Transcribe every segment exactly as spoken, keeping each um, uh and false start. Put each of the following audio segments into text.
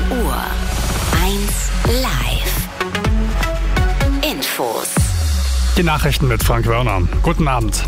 Uhr. eins live. Infos. Die Nachrichten mit Frank Wörner. Guten Abend.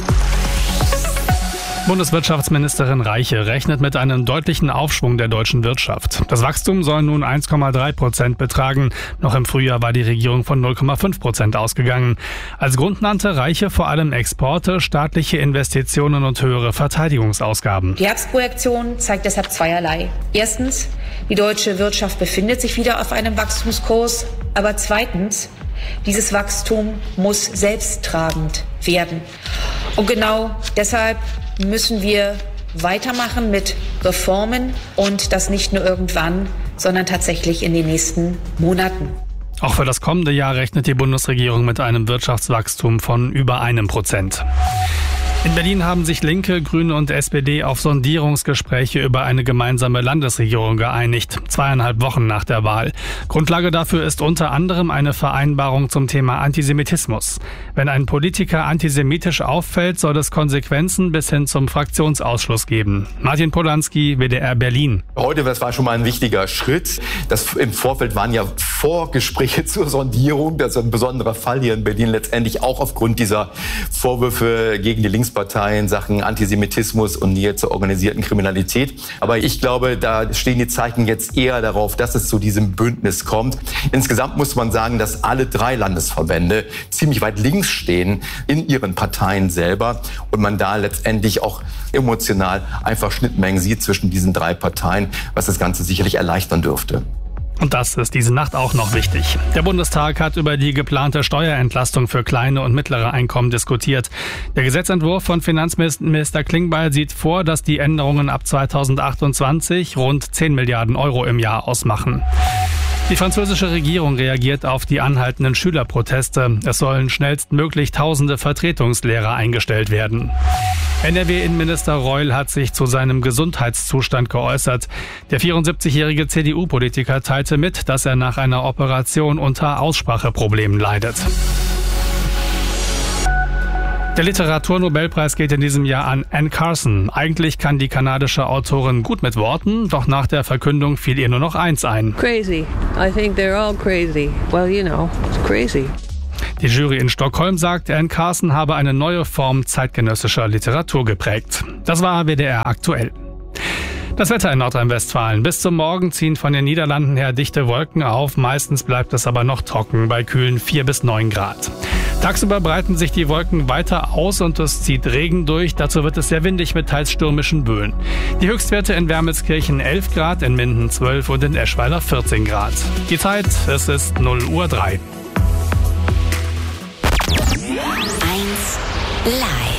Bundeswirtschaftsministerin Reiche rechnet mit einem deutlichen Aufschwung der deutschen Wirtschaft. Das Wachstum soll nun eins Komma drei Prozent betragen. Noch im Frühjahr war die Regierung von null Komma fünf Prozent ausgegangen. Als Grund nannte Reiche vor allem Exporte, staatliche Investitionen und höhere Verteidigungsausgaben. Die Herbstprojektion zeigt deshalb zweierlei. Erstens, die deutsche Wirtschaft befindet sich wieder auf einem Wachstumskurs. Aber zweitens, dieses Wachstum muss selbsttragend werden. Und genau deshalb müssen wir weitermachen mit Reformen und das nicht nur irgendwann, sondern tatsächlich in den nächsten Monaten. Auch für das kommende Jahr rechnet die Bundesregierung mit einem Wirtschaftswachstum von über einem Prozent. In Berlin haben sich Linke, Grüne und S P D auf Sondierungsgespräche über eine gemeinsame Landesregierung geeinigt, zweieinhalb Wochen nach der Wahl. Grundlage dafür ist unter anderem eine Vereinbarung zum Thema Antisemitismus. Wenn ein Politiker antisemitisch auffällt, soll es Konsequenzen bis hin zum Fraktionsausschluss geben. Martin Polanski, W D R Berlin. Heute, das war schon mal ein wichtiger Schritt. Das im Vorfeld waren ja Vorgespräche zur Sondierung. Das ist ein besonderer Fall hier in Berlin, letztendlich auch aufgrund dieser Vorwürfe gegen die Linksparteien. Parteien, Sachen Antisemitismus und Nähe zur organisierten Kriminalität. Aber ich glaube, da stehen die Zeichen jetzt eher darauf, dass es zu diesem Bündnis kommt. Insgesamt muss man sagen, dass alle drei Landesverbände ziemlich weit links stehen in ihren Parteien selber und man da letztendlich auch emotional einfach Schnittmengen sieht zwischen diesen drei Parteien, was das Ganze sicherlich erleichtern dürfte. Und das ist diese Nacht auch noch wichtig. Der Bundestag hat über die geplante Steuerentlastung für kleine und mittlere Einkommen diskutiert. Der Gesetzentwurf von Finanzminister Klingbeil sieht vor, dass die Änderungen ab zweitausendachtundzwanzig rund zehn Milliarden Euro im Jahr ausmachen. Die französische Regierung reagiert auf die anhaltenden Schülerproteste. Es sollen schnellstmöglich tausende Vertretungslehrer eingestellt werden. N R W-Innenminister Reul hat sich zu seinem Gesundheitszustand geäußert. Der vierundsiebzigjährige C D U-Politiker teilte mit, dass er nach einer Operation unter Ausspracheproblemen leidet. Der Literaturnobelpreis geht in diesem Jahr an Anne Carson. Eigentlich kann die kanadische Autorin gut mit Worten, doch nach der Verkündung fiel ihr nur noch eins ein. Crazy. I think they're all crazy. Well, you know, it's crazy. Die Jury in Stockholm sagt, Anne Carson habe eine neue Form zeitgenössischer Literatur geprägt. Das war W D R aktuell. Das Wetter in Nordrhein-Westfalen. Bis zum Morgen ziehen von den Niederlanden her dichte Wolken auf. Meistens bleibt es aber noch trocken bei kühlen vier bis neun Grad. Tagsüber breiten sich die Wolken weiter aus und es zieht Regen durch. Dazu wird es sehr windig mit teils stürmischen Böen. Die Höchstwerte in Wermelskirchen elf Grad, in Minden zwölf und in Eschweiler vierzehn Grad. Die Zeit, es ist null Uhr drei. eins live.